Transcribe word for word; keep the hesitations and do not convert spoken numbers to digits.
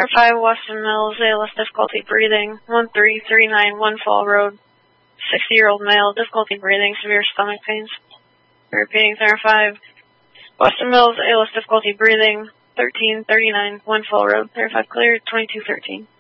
Center five, Weston Mills, A L S difficulty breathing, one three three nine, One Fall Road, sixty-year-old male, difficulty breathing, severe stomach pains. Repeating, Center five, Weston Mills, A L S difficulty breathing, thirteen thirty-nine, One Fall Road, Center five cleared, twenty-two thirteen.